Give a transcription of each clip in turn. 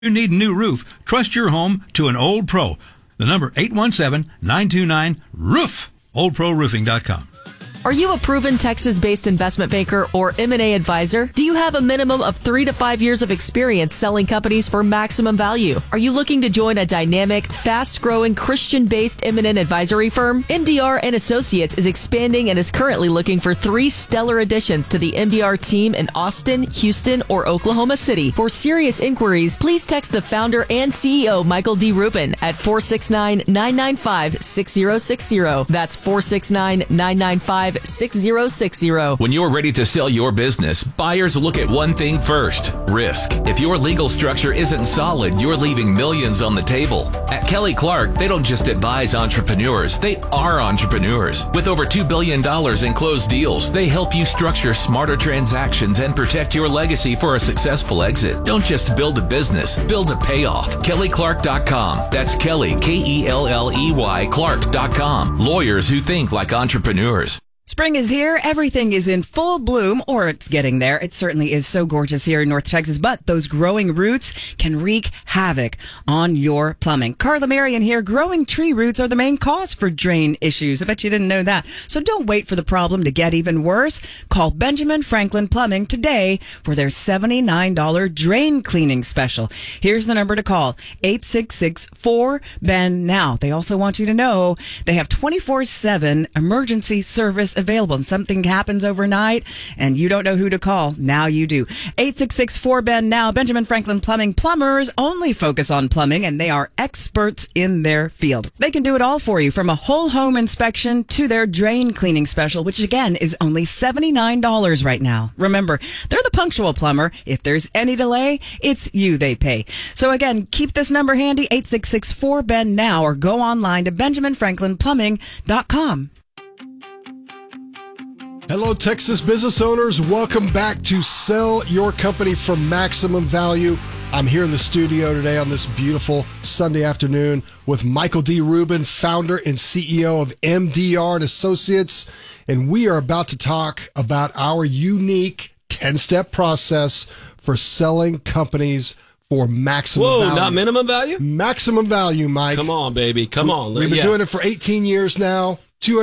You need a new roof. Trust your home to an Old Pro. The number 817-929-ROOF. OldProRoofing.com. Are you a proven Texas-based investment banker or M&A advisor? Do you have a minimum of 3 to 5 years of experience selling companies for maximum value? Are you looking to join a dynamic, fast-growing, Christian-based M&A advisory firm? MDR and Associates is expanding and is currently looking for 3 stellar additions to the MDR team in Austin, Houston, or Oklahoma City. For serious inquiries, please text the founder and CEO, Michael D. Rubin, at 469-995-6060. That's 469-995-6060. When you're ready to sell your business, buyers look at one thing first: risk. If your legal structure isn't solid, you're leaving millions on the table. At Kelly Clark, they don't just advise entrepreneurs, they are entrepreneurs. With over $2 billion in closed deals, they help you structure smarter transactions and protect your legacy for a successful exit. Don't just build a business, build a payoff. KellyClark.com. That's Kelly, Kelley, Clark.com. Lawyers who think like entrepreneurs. Spring is here. Everything is in full bloom, or it's getting there. It certainly is so gorgeous here in North Texas, but those growing roots can wreak havoc on your plumbing. Carla Marion here. Growing tree roots are the main cause for drain issues. I bet you didn't know that. So don't wait for the problem to get even worse. Call Benjamin Franklin Plumbing today for their $79 drain cleaning special. Here's the number to call: 866-4BEN-NOW. They also want you to know they have 24/7 emergency service available, and something happens overnight and you don't know who to call. Now you do. 866-4BEN-NOW. Benjamin Franklin Plumbing. Plumbers only focus on plumbing, and they are experts in their field. They can do it all for you, from a whole home inspection to their drain cleaning special, which again is only $79 right now. Remember, they're the punctual plumber. If there's any delay, it's you they pay. So again, keep this number handy: 866-4BEN-NOW, or go online to BenjaminFranklinPlumbing.com. Hello, Texas business owners. Welcome back to Sell Your Company for Maximum Value. I'm here in the studio today on this beautiful Sunday afternoon with Michael D. Rubin, founder and CEO of MDR and Associates. And we are about to talk about our unique 10-step process for selling companies for maximum value. Whoa, not minimum value? Maximum value, Mike. Come on, baby. Come on. We've been doing it for 18 years now.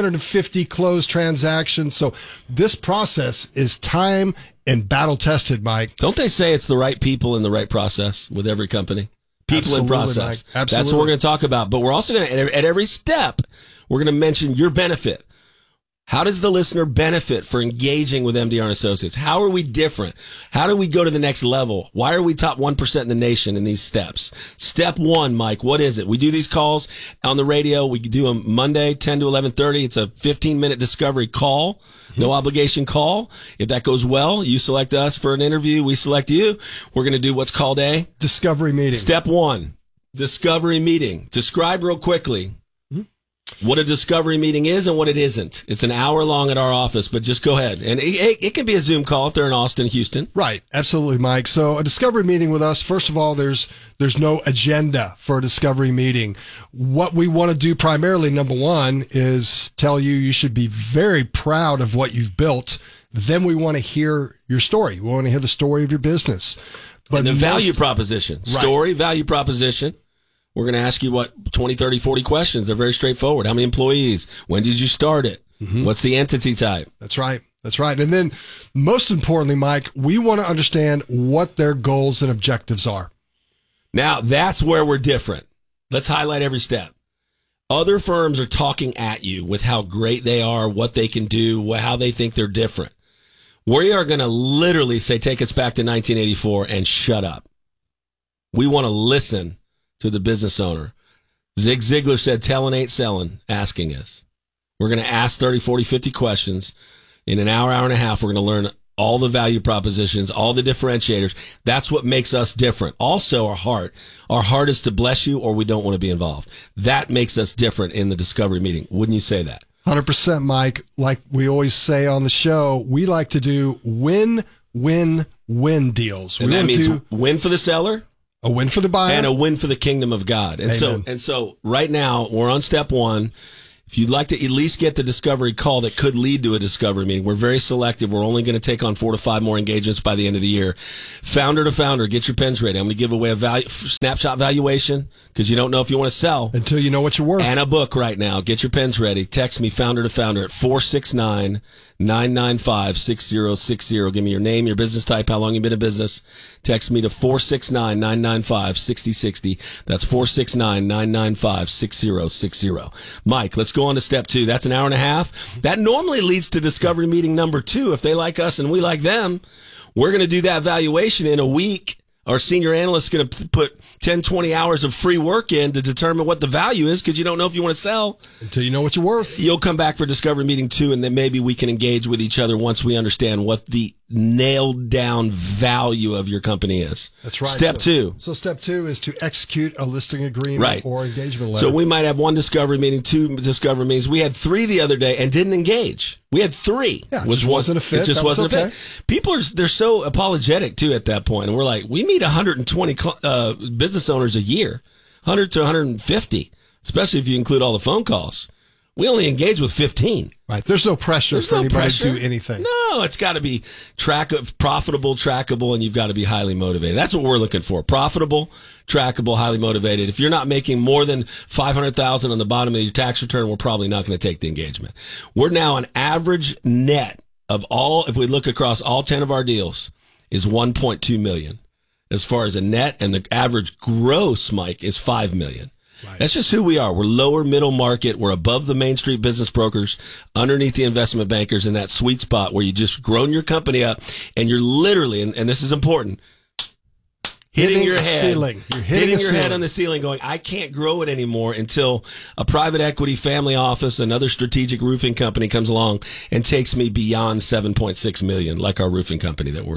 250 closed transactions. So this process is time and battle tested, Mike. Don't they say it's the right people in the right process with every company? People Absolutely, in process. Mike. Absolutely. That's what we're going to talk about. But we're also going to, at every step, we're going to mention your benefit. How does the listener benefit for engaging with MDR and Associates? How are we different? How do we go to the next level? Why are we top 1% in the nation in these steps? Step 1, Mike, what is it? We do these calls on the radio. We do them Monday, 10 to 11:30. It's a 15-minute discovery call, no obligation call. If that goes well, you select us for an interview. We select you. We're going to do what's called a discovery meeting. Step 1, discovery meeting. Describe real quickly what a discovery meeting is and what it isn't. It's an hour long at our office, but just go ahead. And it can be a Zoom call if they're in Austin, Houston. Right. Absolutely, Mike. So a discovery meeting with us, first of all, there's no agenda for a discovery meeting. What we want to do primarily, number one, is tell you should be very proud of what you've built. Then we want to hear your story. We want to hear the story of your business. But the value proposition. Right. Story, value proposition. We're going to ask you 20, 30, 40 questions. They're very straightforward. How many employees? When did you start it? Mm-hmm. What's the entity type? That's right. That's right. And then most importantly, Mike, we want to understand what their goals and objectives are. Now, that's where we're different. Let's highlight every step. Other firms are talking at you with how great they are, what they can do, how they think they're different. We are going to literally say, take us back to 1984 and shut up. We want to listen to the business owner. Zig Ziglar said, telling ain't selling, asking us. We're going to ask 30, 40, 50 questions. In an hour and a half, we're going to learn all the value propositions, all the differentiators. That's what makes us different. Also, our heart. Our heart is to bless you, or we don't want to be involved. That makes us different in the discovery meeting. Wouldn't you say that? 100%, Mike. Like we always say on the show, we like to do win-win-win deals. And that means win for the seller, a win for the buyer, and a win for the kingdom of God. And Amen. so right now we're on step 1. If you'd like to at least get the discovery call that could lead to a discovery meeting, we're very selective. We're only going to take on 4 to 5 more engagements by the end of the year. Founder to founder, get your pens ready. I'm going to give away a snapshot valuation because you don't know if you want to sell. Until you know what you're worth. And a book right now. Get your pens ready. Text me founder to founder at 469-995-6060. Give me your name, your business type, how long you've been in business. Text me to 469-995-6060. That's 469-995-6060. Mike, let's go on to step 2. That's an hour and a half. That normally leads to discovery meeting number 2. If they like us and we like them, we're going to do that valuation in a week. Our senior analyst is going to put 10, 20 hours of free work in to determine what the value is because you don't know if you want to sell. Until you know what you're worth. You'll come back for discovery meeting 2, and then maybe we can engage with each other once we understand what the nailed down value of your company is. That's right. Step 2. So step 2 is to execute a listing agreement or engagement letter. So we might have 1 discovery meeting, 2 discovery meetings. We had 3 the other day and didn't engage. We had 3. Yeah, it just wasn't a fit. It just wasn't a fit. People they're so apologetic too at that point. And we're like, we meet 120 business owners a year, 100 to 150, especially if you include all the phone calls. We only engage with 15. Right. There's no pressure for anybody to do anything. No, it's got to be profitable, trackable, and you've got to be highly motivated. That's what we're looking for. Profitable, trackable, highly motivated. If you're not making more than $500,000 on the bottom of your tax return, we're probably not going to take the engagement. We're now an average net of all, if we look across all 10 of our deals, is $1.2 million. As far as a net, and the average gross, Mike, is $5 million. Right. That's just who we are. We're lower middle market. We're above the Main Street business brokers, underneath the investment bankers, in that sweet spot where you just grown your company up and you're literally, and this is important, hitting your head. Ceiling. You're hitting your head on the ceiling going, I can't grow it anymore until a private equity family office, another strategic roofing company comes along and takes me beyond 7.6 million, like our roofing company that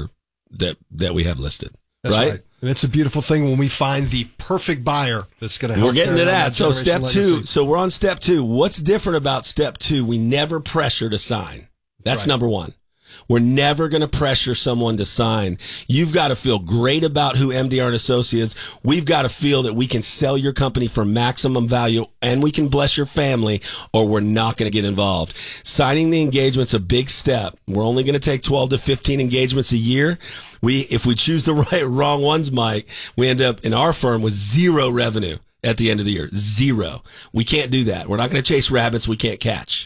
we have listed. That's right. And it's a beautiful thing when we find the perfect buyer that's going to help. We're getting to that. So step 2. Legacy. So we're on step 2. What's different about step 2? We never pressure to sign. That's right. Number 1. We're never going to pressure someone to sign. You've got to feel great about who MDR and Associates. We've got to feel that we can sell your company for maximum value and we can bless your family, or we're not going to get involved. Signing the engagement's a big step. We're only going to take 12 to 15 engagements a year. If we choose the wrong ones, Mike, we end up in our firm with 0 revenue at the end of the year. 0. We can't do that. We're not going to chase rabbits we can't catch.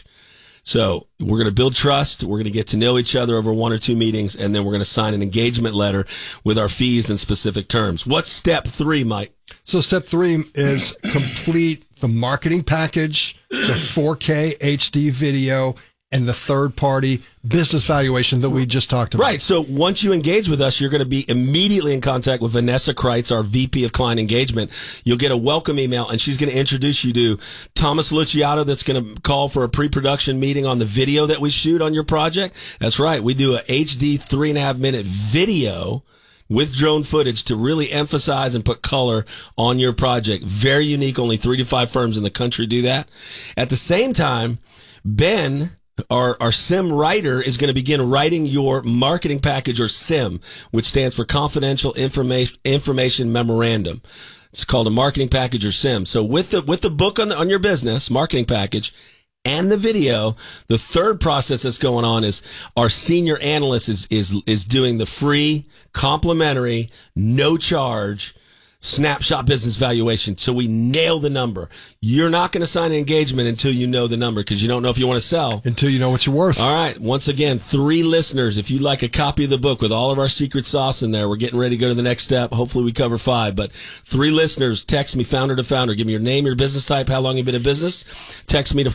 So we're going to build trust. We're going to get to know each other over 1 or 2 meetings, and then we're going to sign an engagement letter with our fees and specific terms. What's step 3, Mike? So step 3 is complete the marketing package, the 4K HD video, and the third-party business valuation that we just talked about. Right. So once you engage with us, you're going to be immediately in contact with Vanessa Kreitz, our VP of Client Engagement. You'll get a welcome email, and she's going to introduce you to Thomas Luciato, that's going to call for a pre-production meeting on the video that we shoot on your project. That's right. We do a HD 3.5-minute video with drone footage to really emphasize and put color on your project. Very unique. Only 3 to 5 firms in the country do that. At the same time, Ben, our SIM writer, is going to begin writing your marketing package, or SIM, which stands for Confidential Information Memorandum. It's called a marketing package, or SIM. So with the book on your business, marketing package, and the video, the third process that's going on is our senior analyst is doing the free, complimentary, no charge snapshot business valuation. So we nail the number. You're not going to sign an engagement until you know the number, because you don't know if you want to sell. Until you know what you're worth. All right. Once again, 3 listeners. If you'd like a copy of the book with all of our secret sauce in there, we're getting ready to go to the next step. Hopefully we cover 5. But 3 listeners, text me founder to founder. Give me your name, your business type, how long you've been in business. Text me to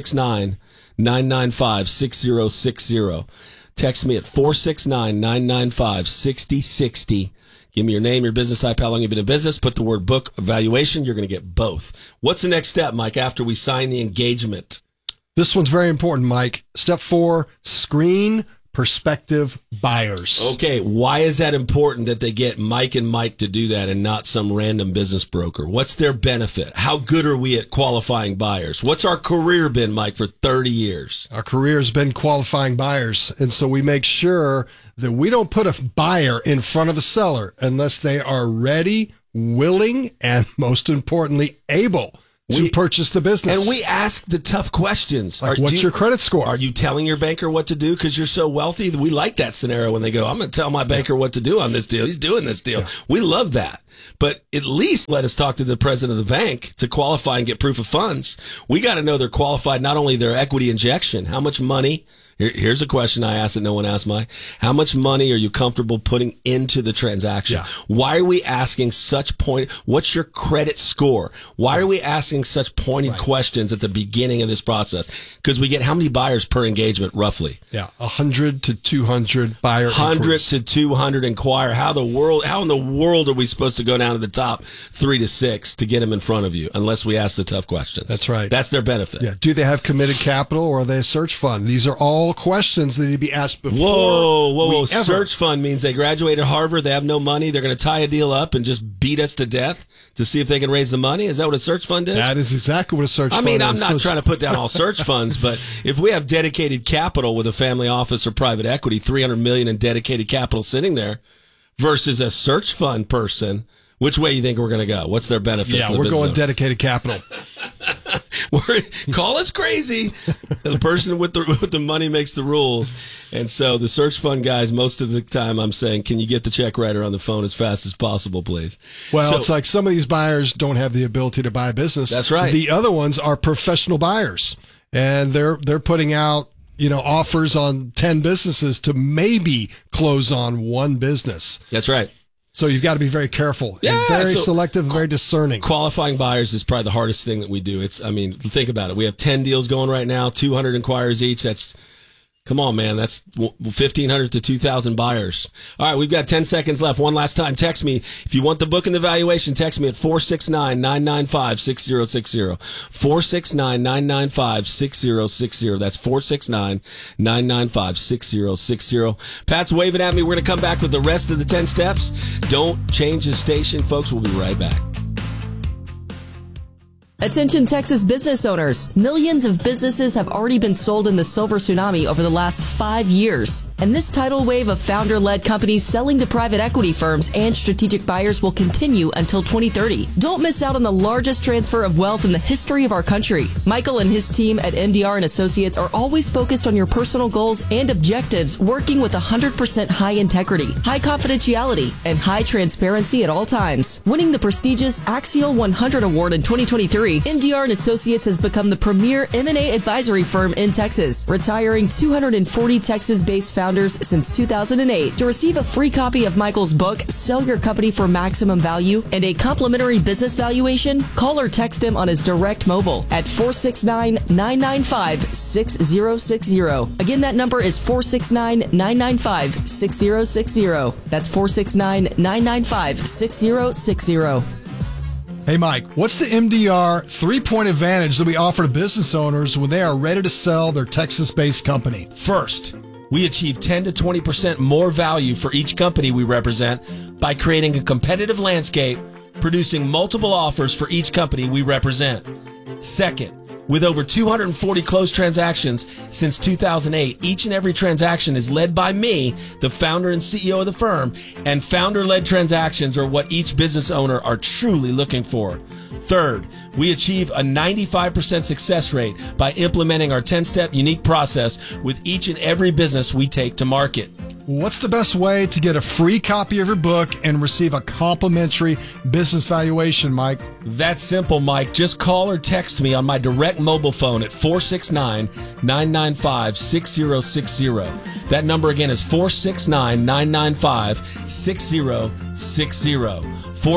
469-995-6060. Text me at 469-995-6060. Give me your name, your business type, how long you've been in business. Put the word book evaluation. You're going to get both. What's the next step, Mike, after we sign the engagement? This one's very important, Mike. Step 4, screen prospective buyers. Okay, why is that important that they get Mike and Mike to do that and not some random business broker? What's their benefit? How good are we at qualifying buyers? What's our career been, Mike, for 30 years? Our career has been qualifying buyers, and so we make sure that we don't put a buyer in front of a seller unless they are ready, willing, and most importantly, able to purchase the business. And we ask the tough questions. Like, what's your credit score? Are you telling your banker what to do because you're so wealthy? We like that scenario when they go, I'm going to tell my banker what to do on this deal. He's doing this deal. Yeah. We love that. But at least let us talk to the president of the bank to qualify and get proof of funds. We got to know they're qualified, not only their equity injection, how much money. Here's a question I asked that no one asked, Mike. How much money are you comfortable putting into the transaction? Yeah. Why are we asking what's your credit score? Why are we asking such pointed questions at the beginning of this process? Because we get how many buyers per engagement, roughly? Yeah, 100 to 200 buyer 100 inquiries. to 200 inquire. How in the world are we supposed to go down to the top 3 to 6 to get them in front of you unless we ask the tough questions? That's right. That's their benefit. Yeah. Do they have committed capital or are they a search fund? These are all questions that need to be asked before. Whoa. Search fund means they graduated Harvard, they have no money, they're going to tie a deal up and just beat us to death to see if they can raise the money? Is that what a search fund is? That is exactly what a search fund is. I'm not trying to put down all search funds, but if we have dedicated capital with a family office or private equity, $300 million in dedicated capital sitting there versus a search fund person, which way you think we're going to go? What's their benefit? Yeah, for the we're business going owner? dedicated capital. Call us crazy. The person with the money makes the rules. And so the search fund guys, most of the time I'm saying, can you get the check writer on the phone as fast as possible, please? Well, it's like some of these buyers don't have the ability to buy a business. That's right. The other ones are professional buyers, and they're putting out offers on 10 businesses to maybe close on one business. That's right. So you've got to be very careful, and very selective, and very discerning. Qualifying buyers is probably the hardest thing that we do. Think about it. We have 10 deals going right now, 200 inquirers each. Come on, man. That's 1,500 to 2,000 buyers. All right, we've got 10 seconds left. One last time. Text me. If you want the book and the valuation, text me at 469-995-6060. 469-995-6060. That's 469-995-6060. Pat's waving at me. We're going to come back with the rest of the 10 steps. Don't change the station, folks. We'll be right back. Attention Texas business owners. Millions of businesses have already been sold in the silver tsunami over the last 5 years. And this tidal wave of founder-led companies selling to private equity firms and strategic buyers will continue until 2030. Don't miss out on the largest transfer of wealth in the history of our country. Michael and his team at MDR & Associates are always focused on your personal goals and objectives, working with 100% high integrity, high confidentiality, and high transparency at all times. Winning the prestigious Axial 100 Award in 2023, MDR & Associates has become the premier M&A advisory firm in Texas, retiring 240 Texas-based founders since 2008. To receive a free copy of Michael's book, Sell Your Company for Maximum Value, and a complimentary business valuation, call or text him on his direct mobile at 469-995-6060. Again, that number is 469-995-6060. That's 469-995-6060. Hey, Mike, what's the MDR 3-point advantage that we offer to business owners when they are ready to sell their Texas-based company? First, we achieve 10 to 20% more value for each company we represent by creating a competitive landscape, producing multiple offers for each company we represent. Second, with over 240 closed transactions since 2008, each and every transaction is led by me, the founder and CEO of the firm, and founder-led transactions are what each business owner are truly looking for. Third, we achieve a 95% success rate by implementing our 10-step unique process with each and every business we take to market. What's the best way to get a free copy of your book and receive a complimentary business valuation, Mike? That's simple, Mike. Just call or text me on my direct mobile phone at 469-995-6060. That number again is 469-995-6060.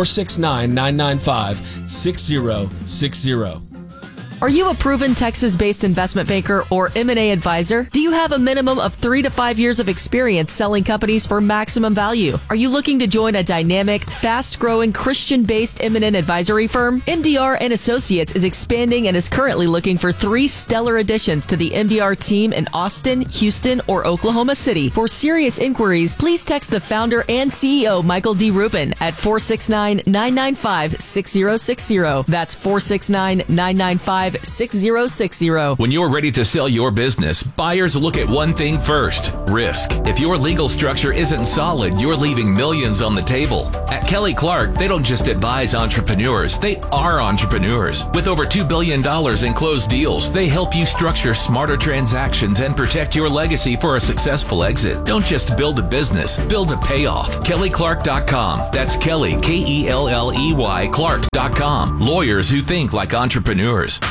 469-995-6060. Are you a proven Texas-based investment banker or M&A advisor? Do you have a minimum of 3 to 5 years of experience selling companies for maximum value? Are you looking to join a dynamic, fast-growing, Christian-based M&A advisory firm? MDR & Associates is expanding and is currently looking for 3 stellar additions to the MDR team in Austin, Houston, or Oklahoma City. For serious inquiries, please text the founder and CEO, Michael D. Rubin, at 469-995-6060. That's 469-995-6060. 888-885-6060. When you're ready to sell your business, buyers look at one thing first, risk. If your legal structure isn't solid, you're leaving millions on the table. At Kelly Clark, they don't just advise entrepreneurs, they are entrepreneurs. With over $2 billion in closed deals, they help you structure smarter transactions and protect your legacy for a successful exit. Don't just build a business, build a payoff. KellyClark.com. That's Kelly, Kelley, Clark.com. Lawyers who think like entrepreneurs.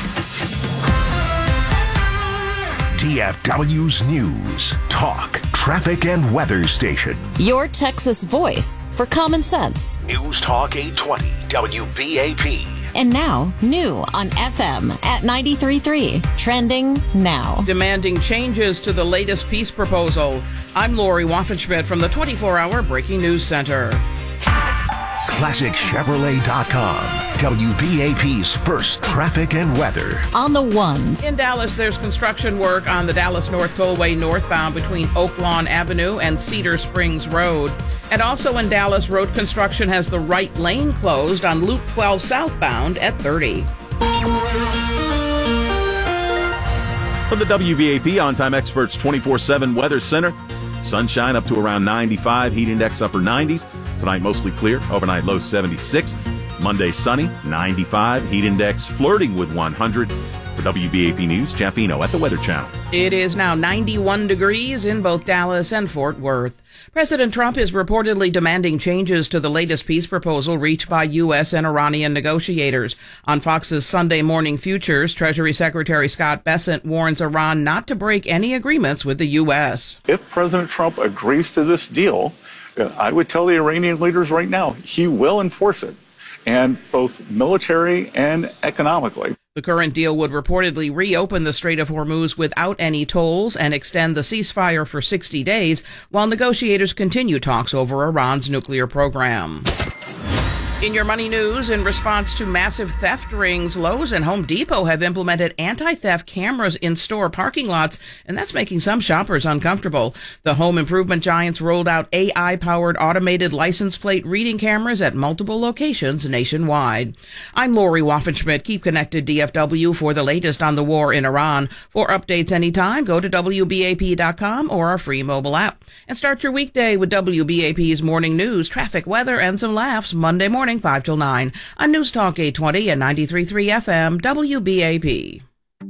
DFW's News, Talk, Traffic and Weather Station. Your Texas voice for common sense. News Talk 820 WBAP. And now, new on FM at 93.3. Trending now. Demanding changes to the latest peace proposal. I'm Lori Waffenschmidt from the 24-hour Breaking News Center. ClassicChevrolet.com. WBAP's first traffic and weather. On the ones. In Dallas, there's construction work on the Dallas North Tollway northbound between Oaklawn Avenue and Cedar Springs Road. And also in Dallas, road construction has the right lane closed on Loop 12 southbound at 30. From the WBAP On-Time Experts 24/7 Weather Center, sunshine up to around 95, heat index upper 90s. Tonight mostly clear, overnight low 76. Monday sunny, 95, heat index flirting with 100. For WBAP News, Jeff Eno at the Weather Channel. It is now 91 degrees in both Dallas and Fort Worth. President Trump is reportedly demanding changes to the latest peace proposal reached by U.S. and Iranian negotiators. On Fox's Sunday Morning Futures, Treasury Secretary Scott Bessent warns Iran not to break any agreements with the U.S. If President Trump agrees to this deal, I would tell the Iranian leaders right now, he will enforce it, and both military and economically. The current deal would reportedly reopen the Strait of Hormuz without any tolls and extend the ceasefire for 60 days, while negotiators continue talks over Iran's nuclear program. In your money news, in response to massive theft rings, Lowe's and Home Depot have implemented anti-theft cameras in store parking lots, and that's making some shoppers uncomfortable. The home improvement giants rolled out AI-powered automated license plate reading cameras at multiple locations nationwide. I'm Lori Waffenschmidt. Keep connected, DFW, for the latest on the war in Iran. For updates anytime, go to WBAP.com or our free mobile app. And start your weekday with WBAP's morning news, traffic, weather, and some laughs Monday morning, 5 till 9 on News Talk 820 and 93.3 FM WBAP.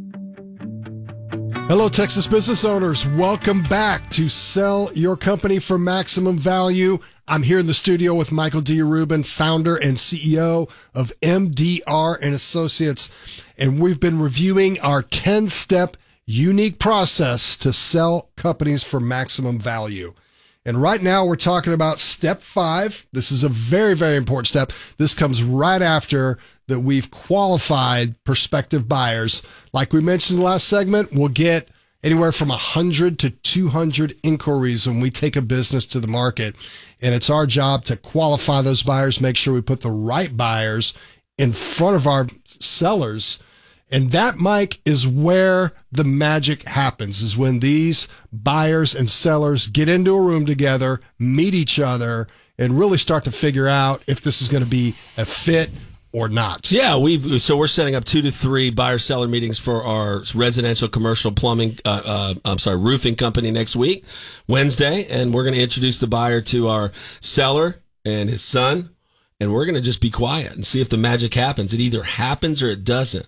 Hello, Texas business owners. Welcome back to Sell Your Company for Maximum Value. I'm here in the studio with Michael D. Rubin, founder and CEO of MDR and Associates. And we've been reviewing our 10-step unique process to sell companies for maximum value. And right now we're talking about step 5. This is a very, very important step. This comes right after that we've qualified prospective buyers. Like we mentioned in the last segment, we'll get anywhere from 100 to 200 inquiries when we take a business to the market. And it's our job to qualify those buyers, make sure we put the right buyers in front of our sellers. And that, Mike, is where the magic happens, is when these buyers and sellers get into a room together, meet each other, and really start to figure out if this is going to be a fit or not. Yeah, we're setting up 2 to 3 buyer-seller meetings for our residential commercial plumbing, roofing company next week, Wednesday, and we're going to introduce the buyer to our seller and his son, and we're going to just be quiet and see if the magic happens. It either happens or it doesn't.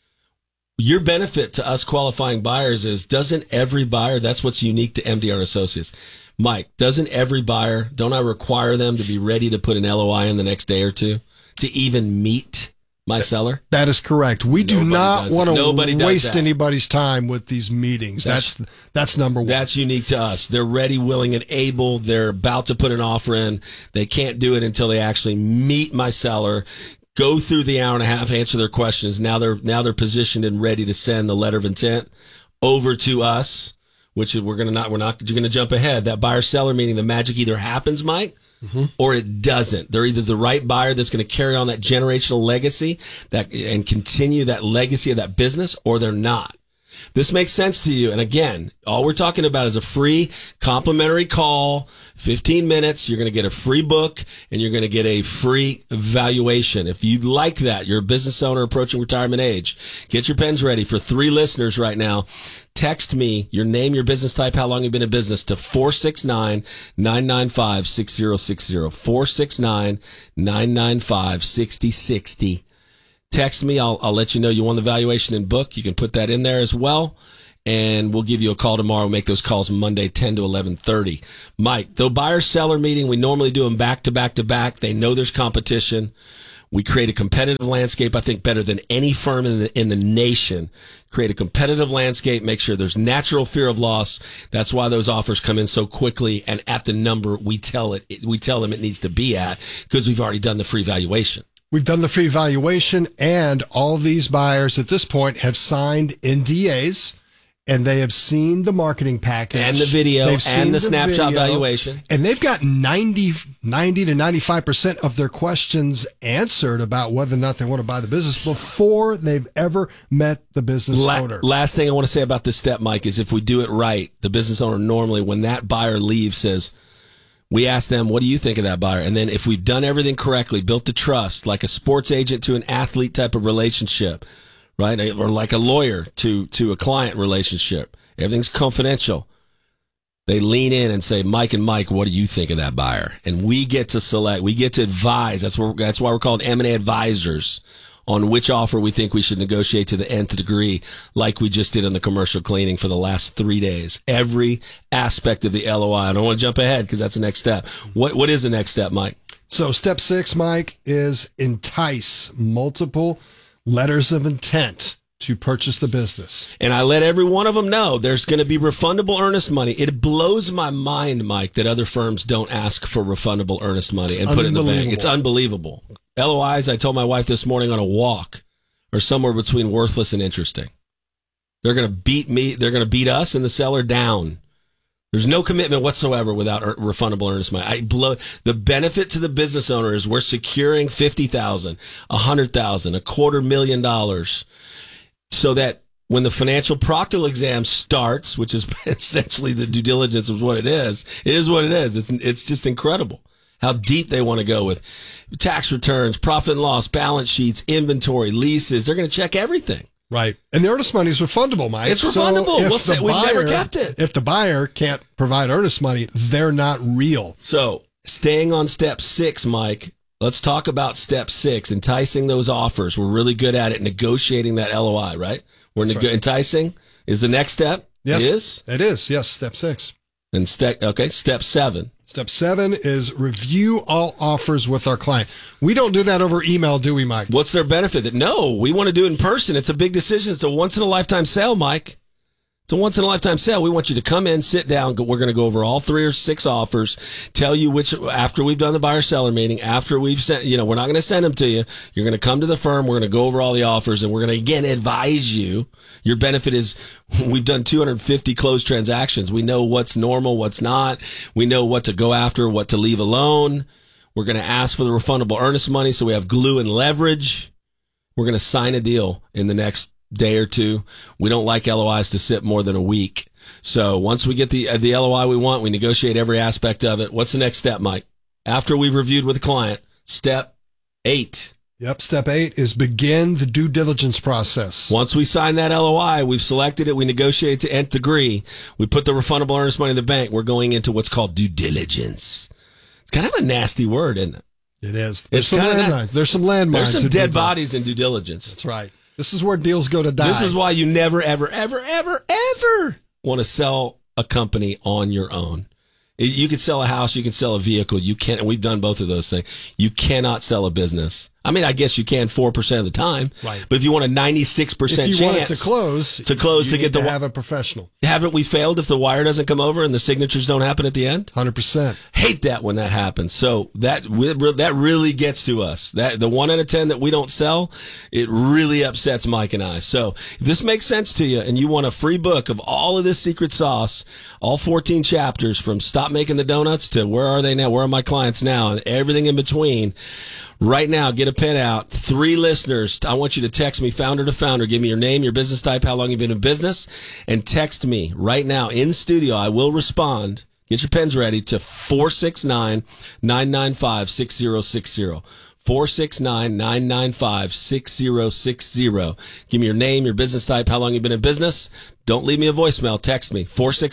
Your benefit to us qualifying buyers is, doesn't every buyer, that's what's unique to MDR and Associates. Mike, doesn't every buyer, don't I require them to be ready to put an LOI in the next day or two to even meet my seller? That is correct. We do not want to waste anybody's time with these meetings. That's number one. That's unique to us. They're ready, willing, and able. They're about to put an offer in. They can't do it until they actually meet my seller, go through the hour and a half, answer their questions. Now they're positioned and ready to send the letter of intent over to us, which we're not going to jump ahead. That buyer seller meeting, the magic either happens, Mike, or it doesn't. They're either the right buyer that's going to carry on that generational legacy and continue that legacy of that business, or they're not. This makes sense to you. And again, all we're talking about is a free complimentary call, 15 minutes. You're going to get a free book and you're going to get a free evaluation. If you'd like that, you're a business owner approaching retirement age, get your pens ready for 3 listeners right now. Text me your name, your business type, how long you've been in business to 469-995-6060. 469-995-6060. Text me. I'll let you know you won the valuation and book. You can put that in there as well. And we'll give you a call tomorrow. We'll make those calls Monday, 10 to 11:30. Mike, the buyer-seller meeting, we normally do them back to back to back. They know there's competition. We create a competitive landscape, I think, better than any firm in the nation. Create a competitive landscape, make sure there's natural fear of loss. That's why those offers come in so quickly and at the number we tell them it needs to be at, because we've already done the free valuation. We've done the free valuation, and all these buyers at this point have signed NDAs, and they have seen the marketing package. And the video, and the snapshot valuation. And they've got 90 to 95% of their questions answered about whether or not they want to buy the business before they've ever met the business owner. Last thing I want to say about this step, Mike, is if we do it right, the business owner normally, when that buyer leaves, says, we ask them, what do you think of that buyer? And then if we've done everything correctly, built the trust, like a sports agent to an athlete type of relationship, right? Or like a lawyer to a client relationship, everything's confidential. They lean in and say, Mike and Mike, what do you think of that buyer? And we get to select, we get to advise. That's why we're called M&A advisors on which offer we think we should negotiate to the nth degree, like we just did on the commercial cleaning for the last 3 days. Every aspect of the LOI. I don't want to jump ahead because that's the next step. What is the next step, Mike? So step 6, Mike, is entice multiple letters of intent to purchase the business. And I let every one of them know there's going to be refundable earnest money. It blows my mind, Mike, that other firms don't ask for refundable earnest money and put it in the bank. It's unbelievable. LOIs, I told my wife this morning, on a walk are somewhere between worthless and interesting. They're going to beat me. They're going to beat us and the seller down. There's no commitment whatsoever without refundable earnest money. The benefit to the business owner is we're securing $50,000, $100,000, $250,000, so that when the financial proctoral exam starts, which is essentially the due diligence of what it is what it is. It's just incredible how deep they want to go with tax returns, profit and loss, balance sheets, inventory, leases. They're going to check everything. Right. And the earnest money is refundable, Mike. It's refundable. So we've never kept it. If the buyer can't provide earnest money, they're not real. So staying on step 6, Mike, let's talk about step 6, enticing those offers. We're really good at it, negotiating that LOI, right? Enticing is the next step? Yes. It is. Yes. Step 6. And step 7. Step 7 is review all offers with our client. We don't do that over email, do we, Mike? What's their benefit? No, we want to do it in person. It's a big decision. It's a once-in-a-lifetime sale, Mike. It's a once-in-a-lifetime sale. We want you to come in, sit down. We're going to go over all 3 or 6 offers, tell you which, after we've done the buyer-seller meeting, after we've sent, we're not going to send them to you. You're going to come to the firm. We're going to go over all the offers, and we're going to, again, advise you. Your benefit is we've done 250 closed transactions. We know what's normal, what's not. We know what to go after, what to leave alone. We're going to ask for the refundable earnest money, so we have glue and leverage. We're going to sign a deal in the next day or 2. We don't like LOIs to sit more than a week. So once we get the LOI we want, we negotiate every aspect of it. What's the next step, Mike? After we've reviewed with the client, step 8. Yep. Step 8 is begin the due diligence process. Once we sign that LOI, we've selected it, we negotiate to nth degree, we put the refundable earnest money in the bank, we're going into what's called due diligence. It's kind of a nasty word, isn't it? It is. There's some landmines. There's some landmines. There's some dead bodies in due diligence. That's right. This is where deals go to die. This is why you never, ever, ever, ever, ever want to sell a company on your own. You could sell a house, you can sell a vehicle. You can't, and we've done both of those things. You cannot sell a business. I mean, I guess you can 4% of the time. Right. But if you want a 96% chance. If you want it to close, to get the have a professional. Haven't we failed if the wire doesn't come over and the signatures don't happen at the end? 100%. Hate that when that happens. So that really gets to us. That the 1 out of 10 that we don't sell, it really upsets Mike and I. So if this makes sense to you and you want a free book of all of this secret sauce, all 14 chapters from Stop Making the Donuts to Where Are They Now? Where Are My Clients Now? And everything in between, Right now, get a pen out. 3 listeners. I want you to text me founder to founder. Give me your name, your business type, how long you've been in business, and text me right now in studio. I will respond. Get your pens ready to 469-995-6060. 469-995-6060. Give me your name, your business type, how long you've been in business. Don't leave me a voicemail. Text me.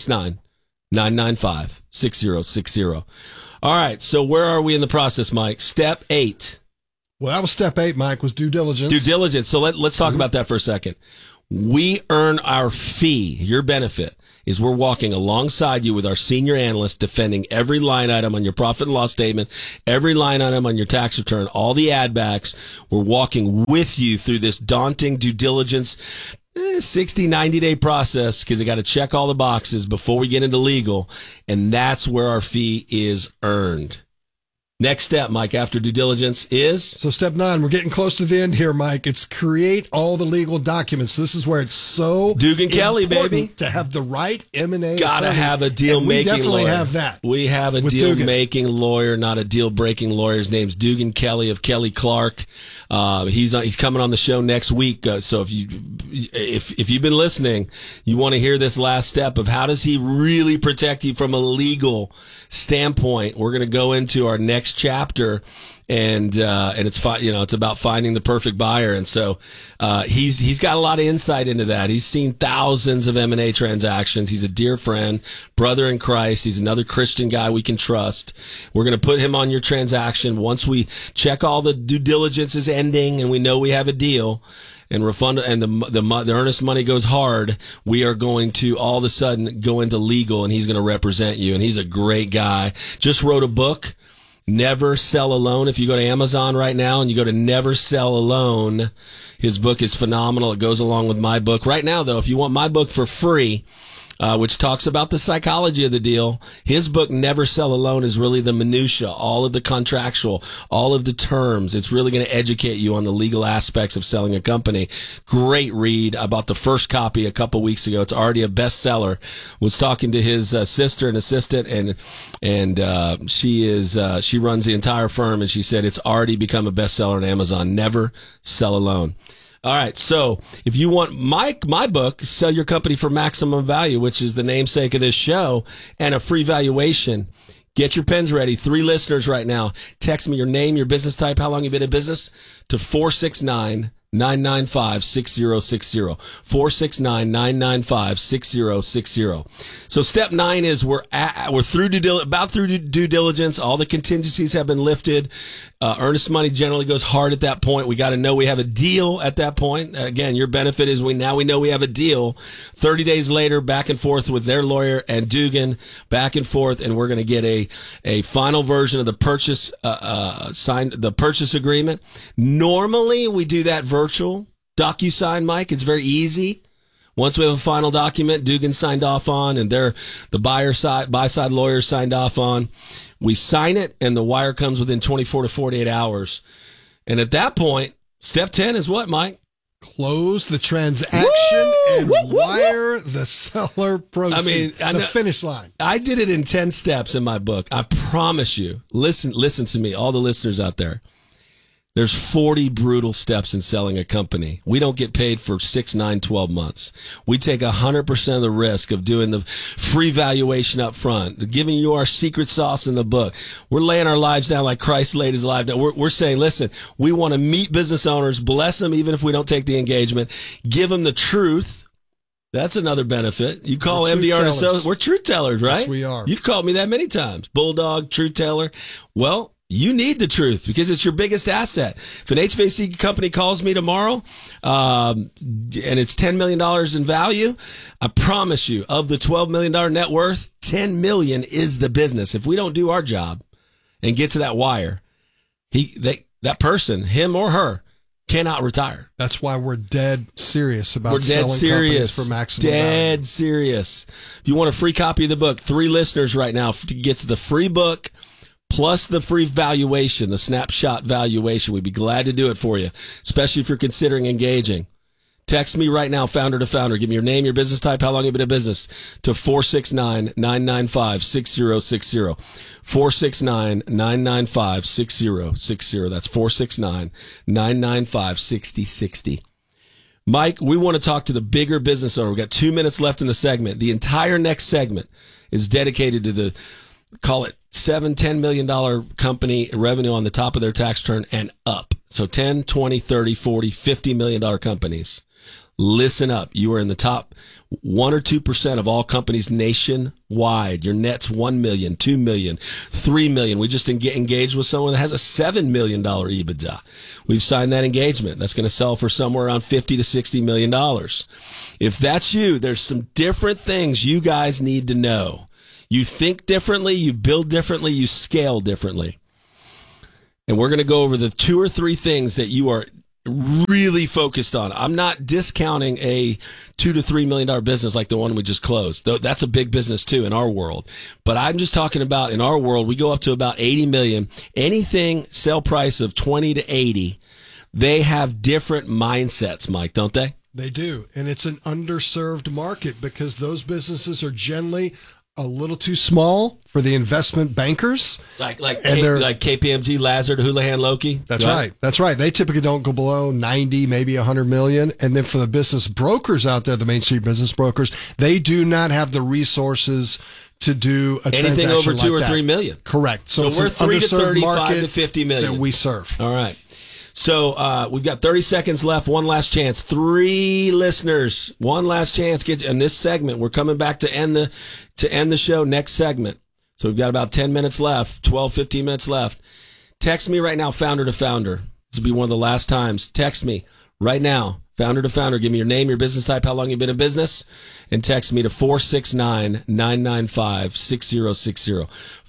469-995-6060. All right, so where are we in the process, Mike? Step 8. Well, that was step 8, Mike, was due diligence. Due diligence. So let's talk about that for a second. We earn our fee. Your benefit is we're walking alongside you with our senior analyst, defending every line item on your profit and loss statement, every line item on your tax return, all the add backs. We're walking with you through this daunting due diligence 60, 90-day process, because you got to check all the boxes before we get into legal, and that's where our fee is earned. Next step, Mike, after due diligence is? So step 9, we're getting close to the end here, Mike. It's create all the legal documents. This is where it's so Dugan Kelly, baby, to have the right M&A. Gotta have a deal-making lawyer. We definitely have that. We have a deal-making lawyer, not a deal-breaking lawyer. His name's Dugan Kelly of Kelly Clark. He's coming on the show next week. So if you've been listening, you want to hear this last step of how does he really protect you from a legal standpoint. We're going to go into our next chapter, and it's about finding the perfect buyer. And so he's got a lot of insight into that. He's seen thousands of M&A transactions. He's a dear friend, brother in Christ. He's another Christian guy we can trust. We're going to put him on your transaction once we check all the due diligence is ending and we know we have a deal. And refund, and the earnest money goes hard. We are going to all of a sudden go into legal, and he's going to represent you. And he's a great guy. Just wrote a book, Never Sell Alone. If you go to Amazon right now and you go to Never Sell Alone, his book is phenomenal. It goes along with my book. Right now, though, if you want my book for free, which talks about the psychology of the deal, his book, Never Sell Alone, is really the minutia, all of the contractual, all of the terms. It's really going to educate you on the legal aspects of selling a company. Great read. I bought the first copy a couple weeks ago. It's already a bestseller. Was talking to his sister and assistant, and she runs the entire firm, and she said it's already become a bestseller on Amazon. Never Sell Alone. All right, so if you want my book, Sell Your Company for Maximum Value, which is the namesake of this show, and a free valuation, get your pens ready. 3 listeners right now. Text me your name, your business type, how long you've been in business, to 469-995-6060. 469-995-6060. So step 9 is we're through due diligence. All the contingencies have been lifted. Earnest money generally goes hard at that point. We got to know we have a deal at that point. Again, your benefit is we know we have a deal. 30 days later, back and forth with their lawyer and Dugan, back and forth, and we're going to get a final version of the purchase signed, the purchase agreement. Normally, we do that virtual DocuSign, Mike. It's very easy. Once we have a final document, Dugan signed off on, and the buy side lawyers signed off on, we sign it, and the wire comes within 24 to 48 hours. And at that point, step 10 is what, Mike? Close the transaction and wire the seller proceeds. I mean, the finish line. I did it in 10 steps in my book. I promise you. Listen to me, all the listeners out there. There's 40 brutal steps in selling a company. We don't get paid for 6, 9, 12 months. We take 100% of the risk of doing the free valuation up front, giving you our secret sauce in the book. We're laying our lives down like Christ laid his life down. We're saying, listen, we want to meet business owners, bless them even if we don't take the engagement, give them the truth. That's another benefit. You call MDR and Associates. We're truth tellers, right? Yes, we are. You've called me that many times. Bulldog, truth teller. Well, you need the truth because it's your biggest asset. If an HVAC company calls me tomorrow, and it's $10 million in value, I promise you, of the $12 million net worth, $10 million is the business. If we don't do our job and get to that wire, that person, him or her, cannot retire. That's why we're dead serious about selling companies for maximum value. Dead serious. If you want a free copy of the book, 3 listeners right now gets the free book plus the free valuation, the snapshot valuation. We'd be glad to do it for you, especially if you're considering engaging. Text me right now, founder to founder. Give me your name, your business type, how long you've been in business, to 469-995-6060. 469-995-6060. That's 469-995-6060. Mike, we want to talk to the bigger business owner. We've got 2 minutes left in the segment. The entire next segment is dedicated to the, call it $7-10 million company revenue on the top of their tax return and up. So 10, 20, 30, 40, $50 million companies. Listen up. You are in the top 1 or 2% of all companies nationwide. Your net's $1 million, $2 million, $3 million. We just engaged with someone that has a $7 million EBITDA. We've signed that engagement. That's going to sell for somewhere around $50 to $60 million. If that's you, there's some different things you guys need to know. You think differently, you build differently, you scale differently. And we're going to go over the 2 or 3 things that you are really focused on. I'm not discounting a $2 to $3 million business like the one we just closed. That's a big business too in our world. But I'm just talking about in our world, we go up to about 80 million. Anything sell price of 20 to 80, they have different mindsets, Mike, don't they? They do. And it's an underserved market because those businesses are generally a little too small for the investment bankers. Like KPMG, Lazard, Houlihan Lokey. That's right. That's right. They typically don't go below 90, maybe 100 million. And then for the business brokers out there, the Main Street business brokers, they do not have the resources to do a anything over 2 or 3 million. Correct. So we're 3 to 35 to 50 million that we serve. All right. So we've got 30 seconds left. One last chance. 3 listeners. One last chance. In this segment, we're coming back to end the show next segment. So we've got about 10 minutes left, 12, 15 minutes left. Text me right now, founder to founder. This will be one of the last times. Text me right now, founder to founder. Give me your name, your business type, how long you've been in business, and text me to 469-995-6060.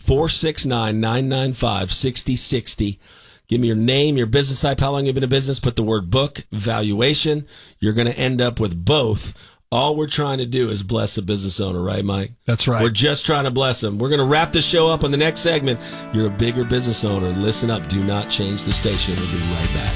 469-995-6060. Give me your name, your business type, how long you've been in business. Put the word book, valuation. You're going to end up with both. All we're trying to do is bless a business owner, right, Mike? That's right. We're just trying to bless them. We're going to wrap the show up on the next segment. You're a bigger business owner. Listen up. Do not change the station. We'll be right back.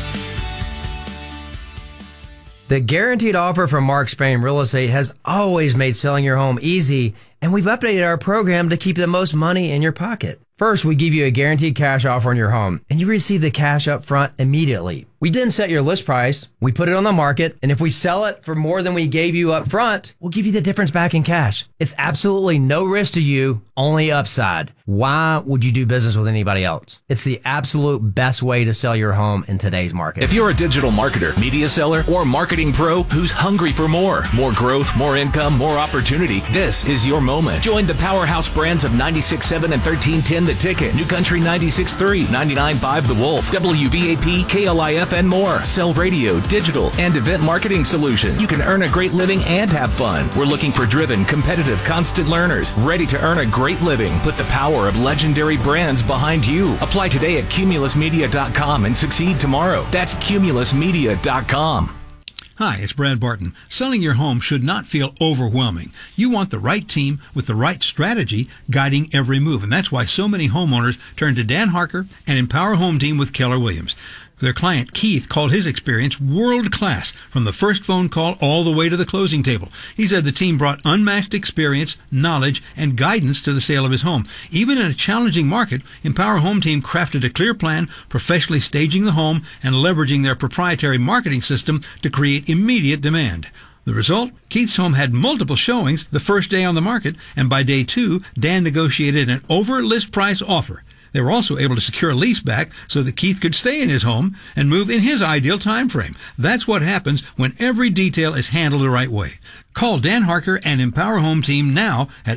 The guaranteed offer from Mark Spain Real Estate has always made selling your home easy, and we've updated our program to keep the most money in your pocket. First, we give you a guaranteed cash offer on your home, and you receive the cash up front immediately. We then set your list price, we put it on the market, and if we sell it for more than we gave you up front, we'll give you the difference back in cash. It's absolutely no risk to you, only upside. Why would you do business with anybody else? It's the absolute best way to sell your home in today's market. If you're a digital marketer, media seller, or marketing pro who's hungry for more growth, more income, more opportunity, this is your moment. Join the powerhouse brands of 96.7 and 1310 The Ticket, New Country 96.3, 99.5 The Wolf, WVAP, KLIF, and more. Sell radio, digital, and event marketing solution. You can earn a great living and have fun. We're looking for driven, competitive, constant learners, ready to earn a great living. Put the power of legendary brands behind you. Apply today at cumulusmedia.com and succeed tomorrow. That's cumulusmedia.com. Hi, it's Brad Barton. Selling your home should not feel overwhelming. You want the right team with the right strategy guiding every move, and that's why so many homeowners turn to Dan Harker and Empower Home Team with Keller Williams. Their client, Keith, called his experience world-class from the first phone call all the way to the closing table. He said the team brought unmatched experience, knowledge, and guidance to the sale of his home. Even in a challenging market, Empower Home Team crafted a clear plan, professionally staging the home and leveraging their proprietary marketing system to create immediate demand. The result? Keith's home had multiple showings the first day on the market, and by day 2, Dan negotiated an over-list price offer. They were also able to secure a lease back so that Keith could stay in his home and move in his ideal time frame. That's what happens when every detail is handled the right way. Call Dan Harker and Empower Home Team now at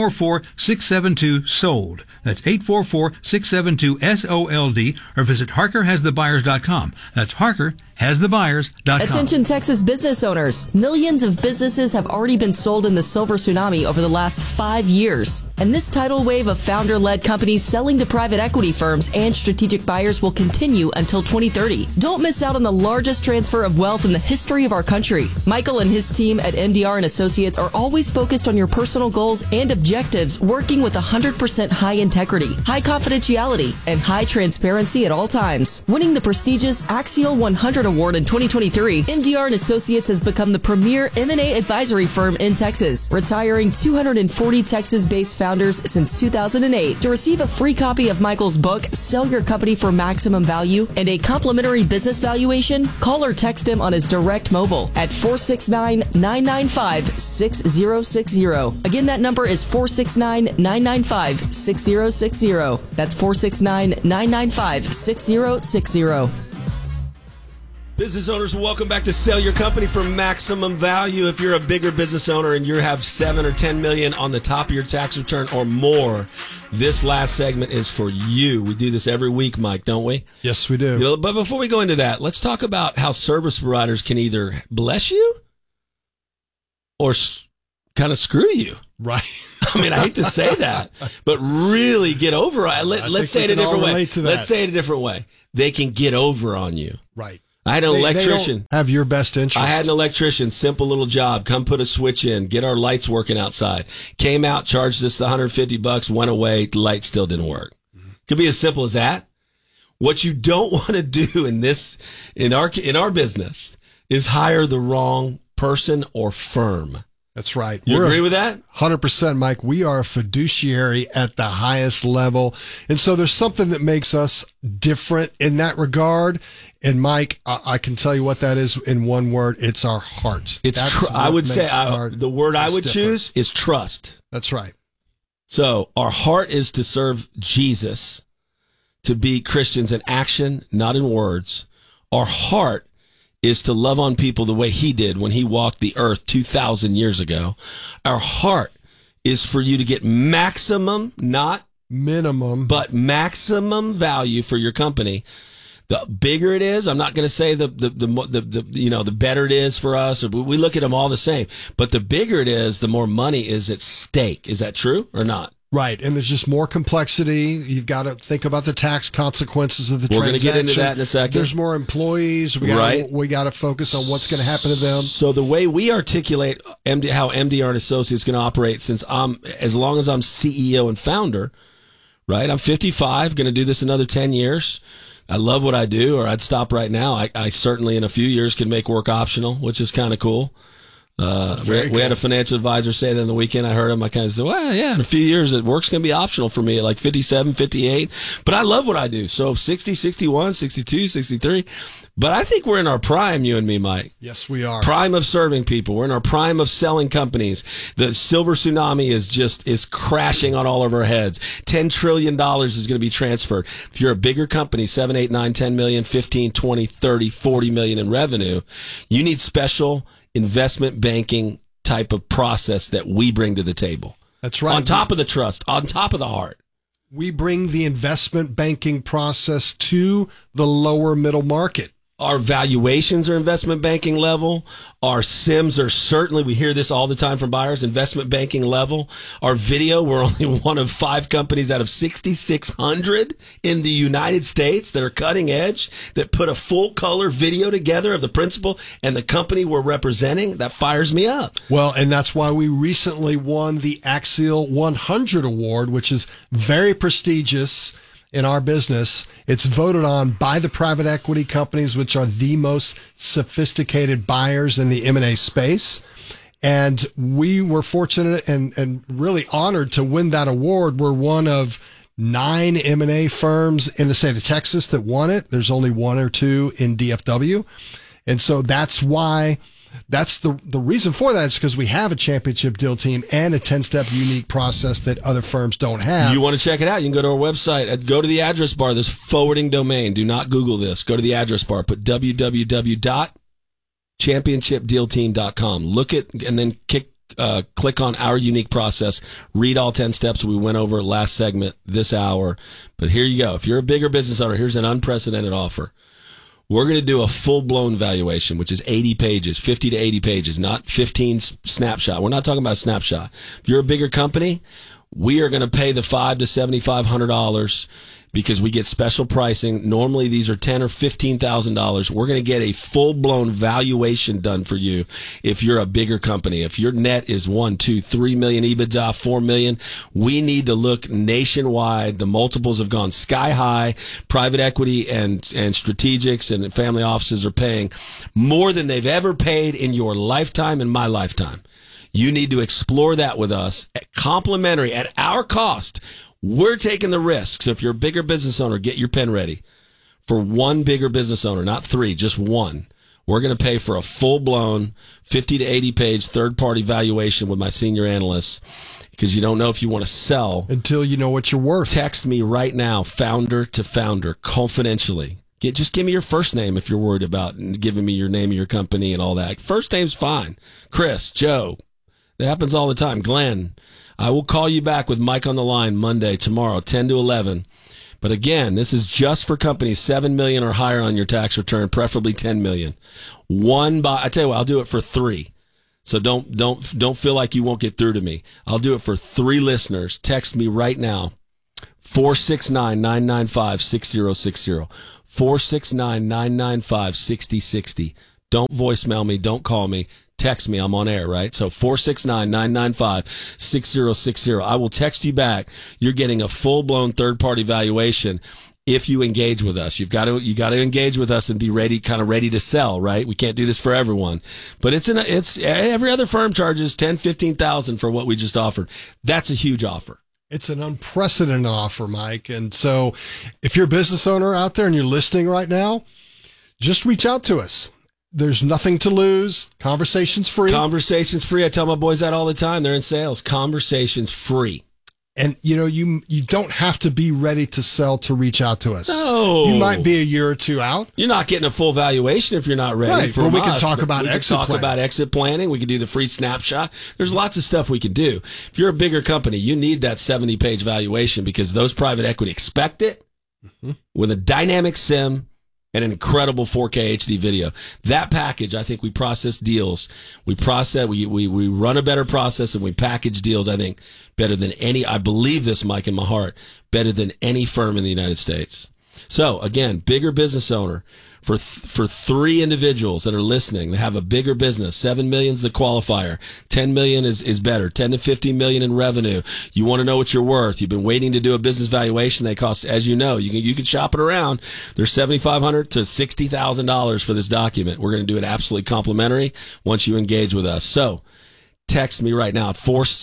844-672-SOLD. That's 844-672-SOLD, or visit HarkerHasTheBuyers.com. That's HarkerHasTheBuyers.com. Attention Texas business owners. Millions of businesses have already been sold in the silver tsunami over the last 5 years. And this tidal wave of founder-led companies selling to private equity firms and strategic buyers will continue until 2030. Don't miss out on the largest transfer of wealth in the history of our country. Michael and his team at MDR and Associates are always focused on your personal goals and objectives, working with 100% high integrity, high confidentiality, and high transparency at all times. Winning the prestigious Axial 100 Merit Award in 2023, MDR & Associates has become the premier M&A advisory firm in Texas, retiring 240 Texas-based founders since 2008. To receive a free copy of Michael's book, Sell Your Company for Maximum Value, and a complimentary business valuation, call or text him on his direct mobile at 469-995-6060. Again, that number is 469-995-6060. That's 469-995-6060. Business owners, welcome back to Sell Your Company for Maximum Value. If you're a bigger business owner and you have 7 or 10 million on the top of your tax return or more, this last segment is for you. We do this every week, Mike, don't we? Yes, we do. But before we go into that, let's talk about how service providers can either bless you or kind of screw you. Right. I mean, I hate to say that, but really get over it. Let's say it a different way. Let's say it a different way. They can get over on you. Right. I had an electrician. They don't have your best interest. I had an electrician, simple little job. Come put a switch in, get our lights working outside. Came out, charged us the $150, went away. The light still didn't work. Could be as simple as that. What you don't want to do in our business is hire the wrong person or firm. That's right. You agree with that? 100%, Mike. We are a fiduciary at the highest level. And so there's something that makes us different in that regard. And Mike, I can tell you what that is in one word. It's our heart. I would say the word I would choose is trust. That's right. So our heart is to serve Jesus, to be Christians in action, not in words. Our heart is to love on people the way he did when he walked the earth 2,000 years ago. Our heart is for you to get maximum, not minimum, but maximum value for your company. The bigger it is, I'm not going to say the better it is for us. Or we look at them all the same, but the bigger it is, the more money is at stake. Is that true or not? Right, and there's just more complexity. You've got to think about the tax consequences of the transaction. We're going to get into that in a second. There's more employees. We got to focus on what's going to happen to them. So the way we articulate how MDR & Associates is going to operate, as long as I'm CEO and founder, right? I'm 55, going to do this another 10 years. I love what I do, or I'd stop right now. I certainly in a few years can make work optional, which is kind of cool. We had a financial advisor say that on the weekend. I heard him. I kind of said, well, yeah, in a few years, work's going to be optional for me at like 57, 58. But I love what I do. So 60, 61, 62, 63. But I think we're in our prime, you and me, Mike. Yes, we are. Prime of serving people. We're in our prime of selling companies. The silver tsunami is crashing on all of our heads. $10 trillion is going to be transferred. If you're a bigger company, 7, 8, 9, 10 million, 15, 20, 30, 40 million in revenue, you need special investment banking type of process that we bring to the table. That's right. On top of the trust, on top of the heart. We bring the investment banking process to the lower middle market. Our valuations are investment banking level. Our SIMs are certainly, we hear this all the time from buyers, investment banking level. Our video, we're only one of 5 companies out of 6,600 in the United States that are cutting edge, that put a full color video together of the principal and the company we're representing. That fires me up. Well, and that's why we recently won the Axial 100 Award, which is very prestigious in our business. It's voted on by the private equity companies, which are the most sophisticated buyers in the M&A space. And we were fortunate and really honored to win that award. We're one of 9 M&A firms in the state of Texas that won it. There's only 1 or 2 in DFW. And so that's why, that's the reason for that is because we have a championship deal team and a 10-step unique process that other firms don't have. You want to check it out? You can go to our website. Go to the address bar. There's forwarding domain. Do not Google this. Go to the address bar. Put www.championshipdealteam.com. Look at, and then click on our unique process. Read all 10 steps we went over last segment this hour. But here you go. If you're a bigger business owner, here's an unprecedented offer. We're going to do a full-blown valuation, which is 80 pages, 50 to 80 pages, not 15 snapshot. We're not talking about a snapshot. If you're a bigger company, we are going to pay the $500 to $7,500 because we get special pricing. Normally these are $10,000 or $15,000. We're going to get a full-blown valuation done for you if you're a bigger company. If your net is 1, 2, 3 million EBITDA, 4 million, we need to look nationwide. The multiples have gone sky high. Private equity and strategics and family offices are paying more than they've ever paid in your lifetime and my lifetime. You need to explore that with us, complimentary at our cost. We're taking the risk. So if you're a bigger business owner, get your pen ready. For one bigger business owner, not three, just one, we're going to pay for a full-blown 50 to 80-page third-party valuation with my senior analysts, because you don't know if you want to sell until you know what you're worth. Text me right now, founder to founder, confidentially. Just give me your first name if you're worried about giving me your name of your company and all that. First name's fine. Chris, Joe. That happens all the time. Glenn, I will call you back with Mike on the line Monday, tomorrow, 10 to 11. But again, this is just for companies 7 million or higher on your tax return, preferably 10 million. I tell you what, I'll do it for 3. So don't feel like you won't get through to me. I'll do it for 3 listeners. Text me right now. 469-995-6060. 469-995-6060. Don't voicemail me. Don't call me. Text me. I'm on air, right? So 469-995-6060. I will text you back. You're getting a full-blown third-party valuation if you engage with us. You got to engage with us and be ready to sell, right? We can't do this for everyone. But it's every other firm charges $10,000-$15,000 for what we just offered. That's a huge offer. It's an unprecedented offer, Mike. And so if you're a business owner out there and you're listening right now, just reach out to us. There's nothing to lose. Conversation's free. Conversation's free. I tell my boys that all the time. They're in sales. Conversation's free. And, you don't have to be ready to sell to reach out to us. No. You might be a year or 2 out. You're not getting a full valuation if you're not ready. Right. From we can us, talk about exit planning. We can talk about exit planning. We can do the free snapshot. There's lots of stuff we can do. If you're a bigger company, you need that 70-page valuation because those private equity expect it with a dynamic sim and an incredible 4K HD video. That package, I think we process deals. We run a better process and we package deals, I think, better than any, I believe this, Mike, in my heart, better than any firm in the United States. So, again, bigger business owner. For 3 individuals that are listening, they have a bigger business. 7 million is the qualifier. 10 million is better. 10 to 50 million in revenue. You want to know what you're worth. You've been waiting to do a business valuation. They cost, as you know, you can shop it around. They're $7,500 to $60,000 for this document. We're going to do it absolutely complimentary once you engage with us. So, text me right now at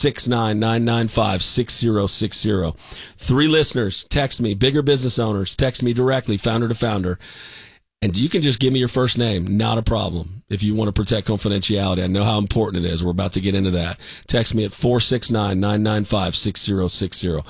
469-995-6060. 3 listeners, text me. Bigger business owners, text me directly, founder to founder. And you can just give me your first name. Not a problem. If you want to protect confidentiality, I know how important it is. We're about to get into that. Text me at 469-995-6060.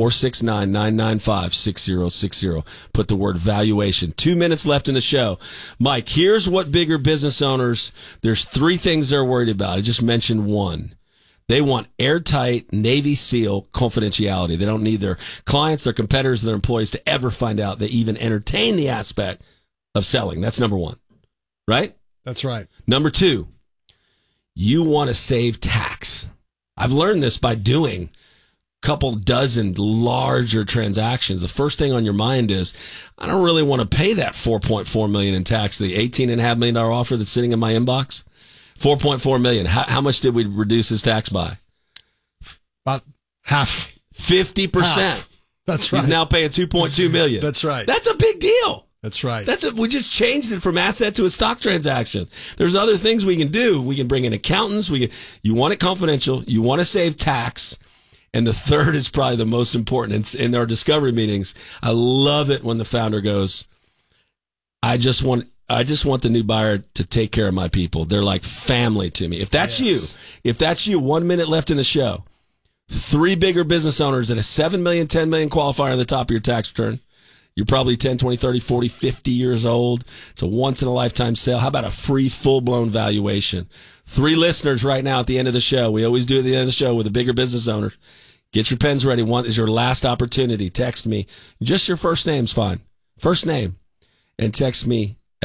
469-995-6060. Put the word valuation. 2 minutes left in the show. Mike, here's what bigger business owners, there's 3 things they're worried about. I just mentioned one. They want airtight Navy SEAL confidentiality. They don't need their clients, their competitors, their employees to ever find out they even entertain the aspect of selling. That's number 1, right? That's right. Number 2, you want to save tax. I've learned this by doing a couple dozen larger transactions. The first thing on your mind is, I don't really want to pay that $4.4 million in tax, the $18.5 million offer that's sitting in my inbox. $4.4 million. How much did we reduce his tax by? About half. 50%. Half. That's right. He's now paying $2.2 million. That's right. That's a big deal. That's right. We just changed it from asset to a stock transaction. There's other things we can do. We can bring in accountants. You want it confidential. You want to save tax. And the third is probably the most important. It's in our discovery meetings. I love it when the founder goes, I just want the new buyer to take care of my people. They're like family to me. If that's you, 1 minute left in the show, 3 bigger business owners at a 7 million, 10 million qualifier on the top of your tax return. You're probably 10, 20, 30, 40, 50 years old. It's a once-in-a-lifetime sale. How about a free, full-blown valuation? 3 listeners right now at the end of the show. We always do at the end of the show with a bigger business owner. Get your pens ready. One is your last opportunity. Text me. Just your first name's fine. First name. And text me at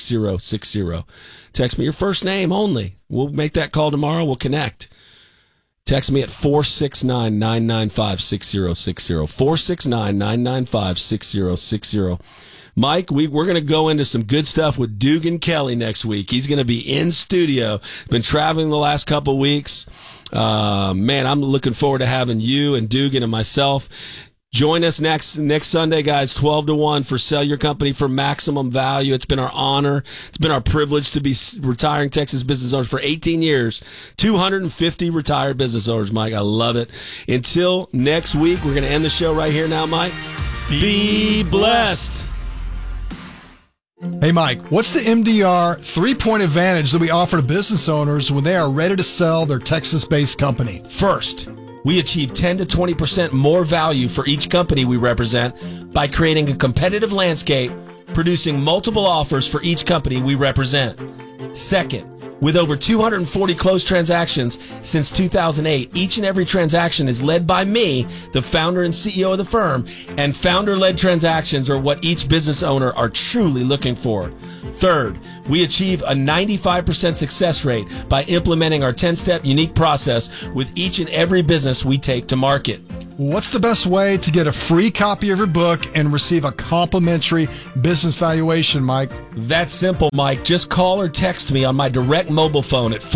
469-995-6060. Text me your first name only. We'll make that call tomorrow. We'll connect. Text me at 469-995-6060. 469-995-6060. Mike, we're going to go into some good stuff with Dugan Kelly next week. He's going to be in studio. Been traveling the last couple of weeks. Man, I'm looking forward to having you and Dugan and myself. Join us next Sunday, guys, 12 to 1 for Sell Your Company for Maximum Value. It's been our honor. It's been our privilege to be retiring Texas business owners for 18 years. 250 retired business owners, Mike. I love it. Until next week, we're going to end the show right here now, Mike. Be blessed. Hey, Mike, what's the MDR 3-point advantage that we offer to business owners when they are ready to sell their Texas-based company? First, we achieve 10 to 20% more value for each company we represent by creating a competitive landscape, producing multiple offers for each company we represent. Second, with over 240 closed transactions since 2008, each and every transaction is led by me, the founder and CEO of the firm, and founder-led transactions are what each business owner are truly looking for. Third, we achieve a 95% success rate by implementing our 10-step unique process with each and every business we take to market. What's the best way to get a free copy of your book and receive a complimentary business valuation, Mike? That's simple, Mike. Just call or text me on my direct mobile phone at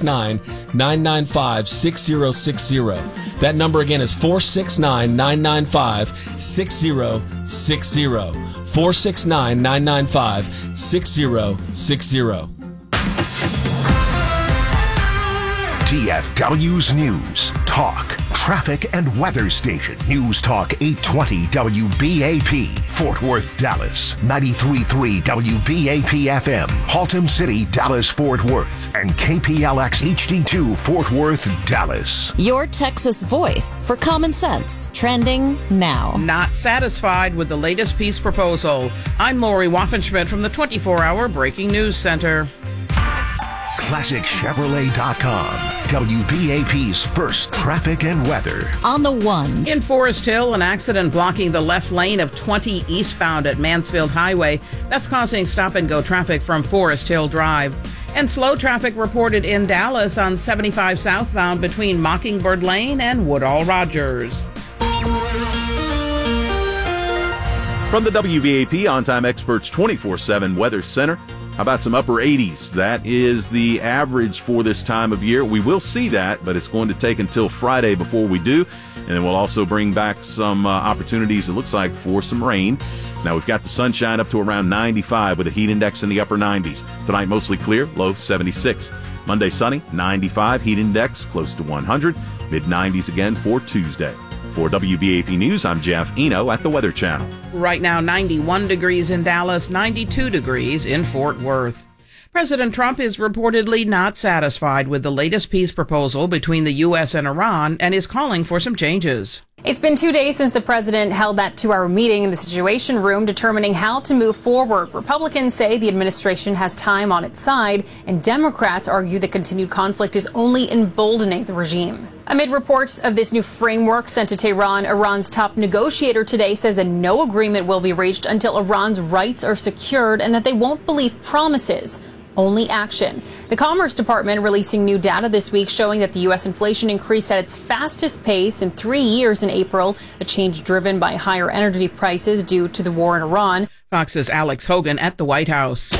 469-995-6060. That number again is 469-995-6060. 469-995-6060. DFW's News, Talk, Traffic and Weather Station. News Talk 820 WBAP, Fort Worth, Dallas. 93.3 WBAP FM, Haltom City, Dallas, Fort Worth. And KPLX HD2, Fort Worth, Dallas. Your Texas voice for common sense. Trending now. Not satisfied with the latest peace proposal. I'm Lori Waffenschmidt from the 24-hour Breaking News Center. ClassicChevrolet.com. WBAP's first traffic and weather. On the ones. In Forest Hill, an accident blocking the left lane of 20 eastbound at Mansfield Highway. That's causing stop-and-go traffic from Forest Hill Drive. And slow traffic reported in Dallas on 75 southbound between Mockingbird Lane and Woodall Rogers. From the WBAP On-Time Experts 24/7 Weather Center, how about some upper 80s? That is the average for this time of year. We will see that, but it's going to take until Friday before we do. And then we'll also bring back some opportunities, it looks like, for some rain. Now, we've got the sunshine up to around 95 with a heat index in the upper 90s. Tonight, mostly clear, low 76. Monday, sunny, 95, heat index close to 100. Mid-90s again for Tuesday. For WBAP News, I'm Jeff Eno at the Weather Channel. Right now, 91 degrees in Dallas, 92 degrees in Fort Worth. President Trump is reportedly not satisfied with the latest peace proposal between the U.S. and Iran and is calling for some changes. It's been 2 days since the president held that 2-hour meeting in the Situation Room determining how to move forward. Republicans say the administration has time on its side, and Democrats argue the continued conflict is only emboldening the regime. Amid reports of this new framework sent to Tehran, Iran's top negotiator today says that no agreement will be reached until Iran's rights are secured and that they won't believe promises. Only action. The Commerce Department releasing new data this week showing that the U.S. inflation increased at its fastest pace in 3 years in April, a change driven by higher energy prices due to the war in Iran. Fox's Alex Hogan at the White House.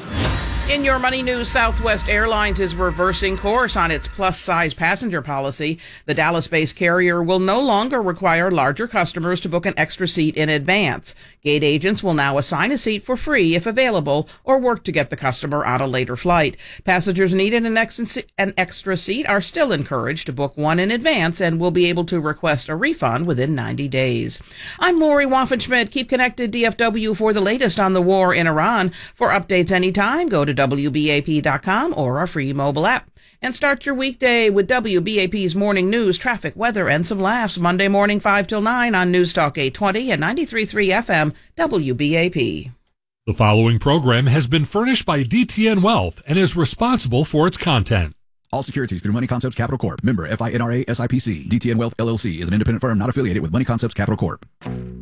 In your money news, Southwest Airlines is reversing course on its plus-size passenger policy. The Dallas-based carrier will no longer require larger customers to book an extra seat in advance. Gate agents will now assign a seat for free if available or work to get the customer on a later flight. Passengers needing an extra seat are still encouraged to book one in advance and will be able to request a refund within 90 days. I'm Lori Waffenschmidt. Keep connected, DFW, for the latest on the war in Iran. For updates anytime, go to WBAP.com or our free mobile app. And start your weekday with WBAP's morning news, traffic, weather, and some laughs. Monday morning 5 till 9 on News Talk 820 and 93.3 FM WBAP. The following program has been furnished by DTN Wealth and is responsible for its content. All securities through Money Concepts Capital Corp. Member FINRA SIPC. DTN Wealth LLC is an independent firm not affiliated with Money Concepts Capital Corp.